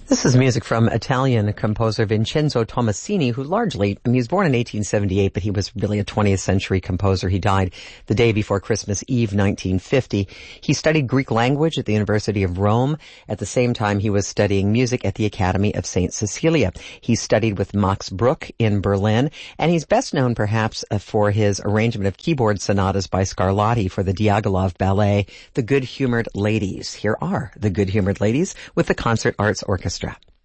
This is music from Italian composer Vincenzo Tommasini, who he was born in 1878, but he was really a 20th century composer. He died the day before Christmas Eve, 1950. He studied Greek language at the University of Rome. At the same time, he was studying music at the Academy of St. Cecilia. He studied with Max Bruch in Berlin, and he's best known perhaps for his arrangement of keyboard sonatas by Scarlatti for the Diaghilev Ballet, The Good-Humored Ladies. Here are The Good-Humored Ladies with the Concert Arts Orchestra.